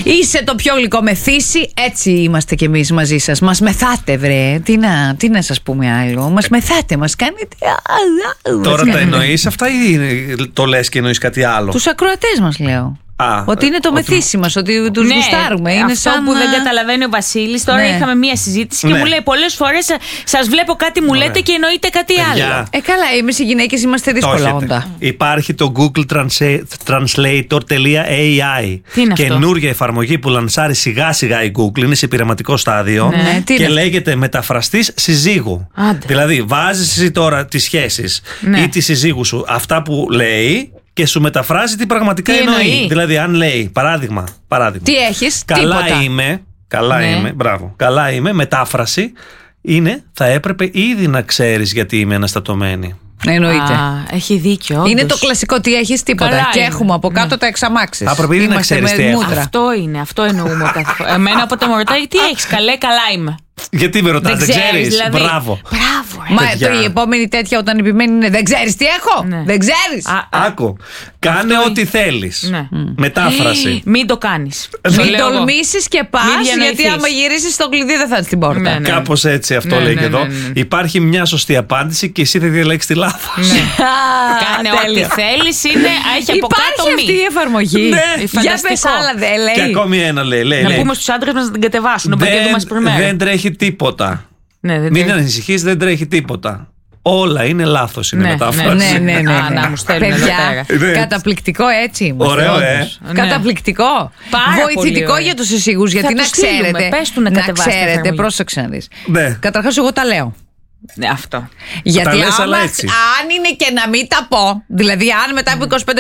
Είσαι το πιο γλυκό μεθύσι. Έτσι είμαστε κι εμείς μαζί σας. Μας μεθάτε, βρε. Τι να σας πούμε άλλο. Μας μεθάτε, μας κάνετε. Τώρα τα εννοείς αυτά ή το λες και εννοείς κάτι άλλο? Τους ακροατές μας λέω. Ότι είναι το μεθύσι μας, ότι τους γουστάρουμε. Είναι αυτό σαν που δεν καταλαβαίνει ο Βασίλης. Τώρα είχαμε μία συζήτηση και μου λέει πολλές φορές σας βλέπω κάτι μου λέτε και εννοείται κάτι άλλο. Καλά, εμείς οι γυναίκες είμαστε δύσκολα όντα. Υπάρχει το Google Translator.ai. Καινούργια εφαρμογή που λανσάρει σιγά σιγά η Google. Είναι σε πειραματικό στάδιο και λέγεται μεταφραστής συζύγου. Δηλαδή βάζεις εσύ τώρα τις σχέσεις ή τη συζύγου σου αυτά που λέει και σου μεταφράζει τι πραγματικά εννοεί. Δηλαδή, αν λέει, παράδειγμα. Τι έχεις, καλά τίποτα. είμαι, μπράβο. Καλά είμαι, μετάφραση είναι, θα έπρεπε ήδη να ξέρεις γιατί είμαι αναστατωμένη. Εννοείται. Έχει δίκιο. Είναι το κλασικό τι έχεις, τίποτα. Καλά και είναι. έχουμε από κάτω τα εξαμάξεις. Θα πρέπει ήδη να ξέρεις τι έχω. Αυτό εννοούμε κάθε φορά. Εμένα όποτε μου ρωτάει τι έχεις, καλά είμαι. Γιατί με ρωτάς, δεν ξέρεις. Δηλαδή. Μπράβο. Μα η επόμενη τέτοια όταν επιμένει είναι δεν ξέρεις τι έχω. Δεν ξέρεις. Άκου. Κάνε ό,τι θέλεις. Μετάφραση. Μην το κάνεις. Μην τολμήσεις και πας, γιατί άμα γυρίσεις το κλειδί δεν θα είναι στην πόρτα. Κάπως έτσι αυτό λέει και εδώ. Υπάρχει μια σωστή απάντηση και εσύ θα διαλέξεις τη λάθος. Κάνε ό,τι θέλεις. Έχει από κάτω αυτή η εφαρμογή. Για πες άλλα δεν λέει. Και ακόμη ένα λέει. Να πούμε στους άντρες μας να την κατεβάσουν. Δεν τρέχει τίποτα. Μην ανησυχείς, δεν τρέχει τίποτα. Όλα είναι λάθος, είναι μετάφραση. Ναι. Να μου στέλνουν εδώ πέρα. Καταπληκτικό έτσι είμαστε. Ωραίο, Καταπληκτικό. Βοηθητικό για τους εισηγούς, γιατί να ξέρετε. Πες του να ξέρετε, πρόσεξε να δεις. Καταρχάς εγώ τα λέω. Αυτό. Γιατί τα λες, αν είναι και να μην τα πω, δηλαδή αν μετά από 25